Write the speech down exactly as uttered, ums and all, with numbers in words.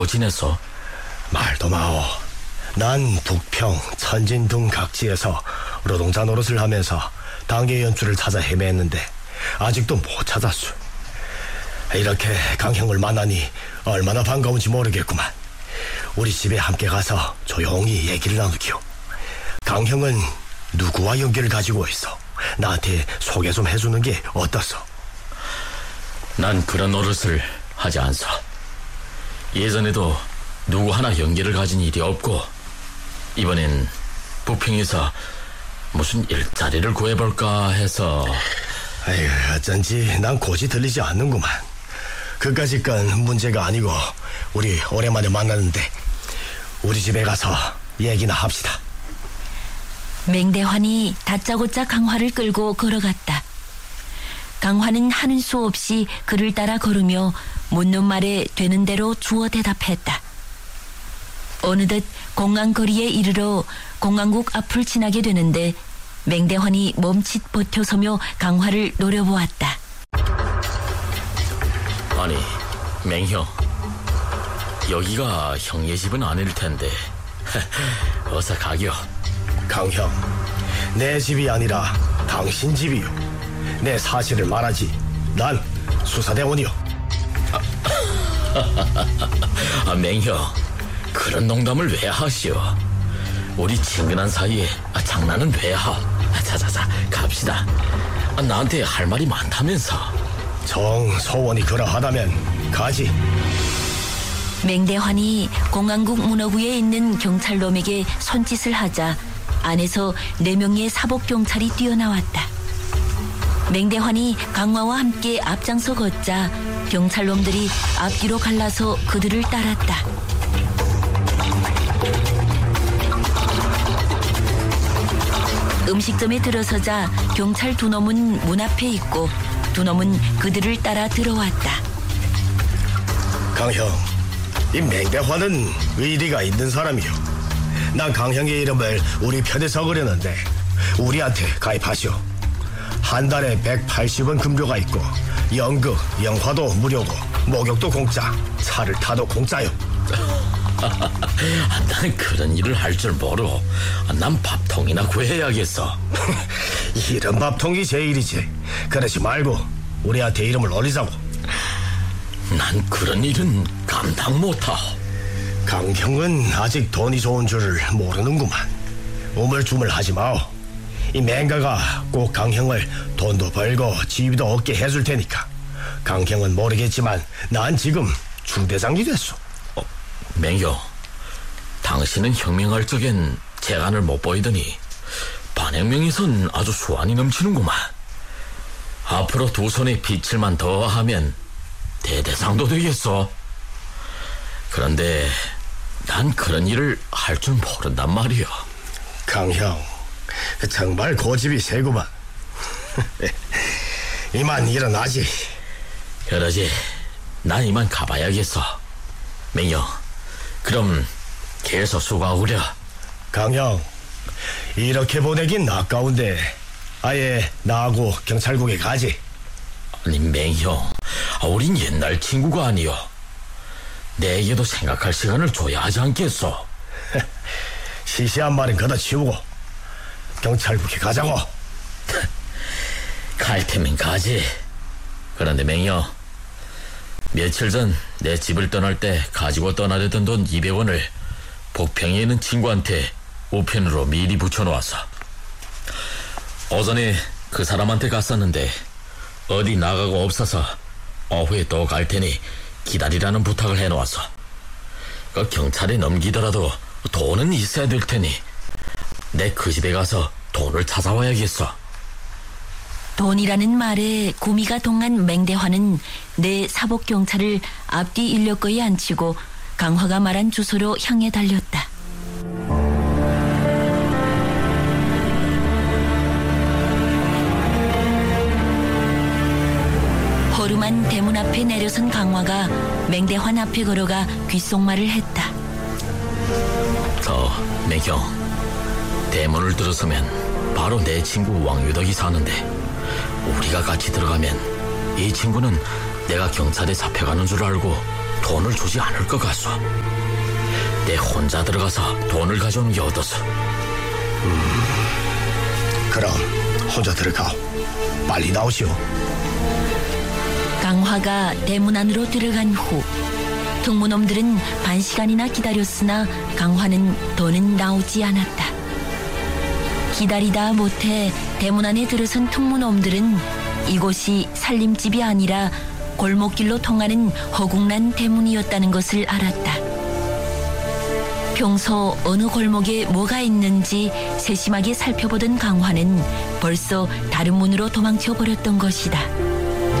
지냈어? 말도 마오. 난 북평, 천진 등 각지에서 노동자 노릇을 하면서 당계 연출을 찾아 헤매했는데 아직도 못 찾았소. 이렇게 강형을 만나니 얼마나 반가운지 모르겠구만. 우리 집에 함께 가서 조용히 얘기를 나누기요. 강형은 누구와 연기를 가지고 있어? 나한테 소개 좀 해주는 게 어떻소? 난 그런 노릇을 하지 않소. 예전에도 누구 하나 연기를 가진 일이 없고 이번엔 부평에서 무슨 일자리를 구해볼까 해서. 아유, 어쩐지 난 곧이 들리지 않는구만. 그까짓 건 문제가 아니고 우리 오랜만에 만났는데 우리 집에 가서 얘기나 합시다. 맹대환이 다짜고짜 강화를 끌고 걸어갔다. 강화는 하는 수 없이 그를 따라 걸으며 묻는 말에 되는 대로 주어 대답했다. 어느덧 공항거리에 이르러 공항국 앞을 지나게 되는데 맹대환이 멈칫 버텨서며 강화를 노려보았다. 아니, 맹형, 여기가 형네 집은 아닐 텐데 어서 가겨. 강형, 내 집이 아니라 당신 집이요. 내 사실을 말하지. 난 수사대원이요. 아, 맹형, 그런 농담을 왜 하시오? 우리 친근한 사이에 아, 장난은 왜 하? 아, 자자자, 갑시다. 아, 나한테 할 말이 많다면서. 정 소원이 그러하다면 가지. 맹대환이 공항국 문어구에 있는 경찰놈에게 손짓을 하자 안에서 네 명의 사복경찰이 뛰어나왔다. 맹대환이 강화와 함께 앞장서 걷자 경찰놈들이 앞뒤로 갈라서 그들을 따랐다. 음식점에 들어서자 경찰 두 놈은 문 앞에 있고 두 놈은 그들을 따라 들어왔다. 강형, 이 맹대환은 의리가 있는 사람이요. 난 강형의 이름을 우리 편에 적으려는데 우리한테 가입하시오. 한 달에 백팔십 원 금교가 있고 연극, 영화도 무료고 목욕도 공짜, 차를 타도 공짜요. 아, 난 그런 일을 할 줄 모르. 아, 난 밥통이나 구해야겠어. 이런 밥통이 제일이지. 그러지 말고 우리한테 이름을 올리자고. 난 그런 일은 감당 못하. 강형은 아직 돈이 좋은 줄을 모르는구만. 우물쭈물하지 마오. 이 맹가가 꼭 강형을 돈도 벌고 지위도 얻게 해줄 테니까. 강형은 모르겠지만 난 지금 중대장이 됐어. 어, 맹형, 당신은 혁명할 적엔 재간을 못 보이더니 반혁명에선 아주 수완이 넘치는구만. 앞으로 두 손에 빗칠만 더 하면 대대상도 되겠어. 그런데 난 그런 일을 할 줄 모른단 말이야. 강형, 정말 고집이 세구만. 이만 일어나지. 그러지. 난 이만 가봐야겠어. 맹형, 그럼 계속 수고하구려. 강형, 이렇게 보내긴 아까운데 아예 나하고 경찰국에 가지. 아니, 맹형, 우린 옛날 친구가 아니여. 내게도 생각할 시간을 줘야 하지 않겠어? 시시한 말은 걷어치우고 경찰국에 가자고. 갈 테면 가지. 그런데 맹형, 며칠 전 내 집을 떠날 때 가지고 떠나려던 돈 이백 원을 북평에 있는 친구한테 우편으로 미리 붙여놓았어. 오전에 그 사람한테 갔었는데 어디 나가고 없어서 오후에 또 갈 테니 기다리라는 부탁을 해놓았어. 그 경찰에 넘기더라도 돈은 있어야 될 테니 내 그 집에 가서 돈을 찾아와야겠어. 돈이라는 말에 구미가 동한 맹대환은 내 사복경찰을 앞뒤 인력거에 앉히고 강화가 말한 주소로 향해 달렸다. 허름한 대문 앞에 내려선 강화가 맹대환 앞에 걸어가 귓속말을 했다. 저 맹형, 대문을 들어서면 바로 내 친구 왕유덕이 사는데 우리가 같이 들어가면 이 친구는 내가 경찰에 잡혀가는 줄 알고 돈을 주지 않을 것 같소. 내 혼자 들어가서 돈을 가져오는 게 어떠소? 그럼 혼자 들어가오. 빨리 나오시오. 강화가 대문 안으로 들어간 후 특무놈들은 반 시간이나 기다렸으나 강화는 더는 나오지 않았다. 기다리다 못해 대문 안에 들어선 특무놈들은 이곳이 살림집이 아니라 골목길로 통하는 허공난 대문이었다는 것을 알았다. 평소 어느 골목에 뭐가 있는지 세심하게 살펴보던 강화는 벌써 다른 문으로 도망쳐 버렸던 것이다.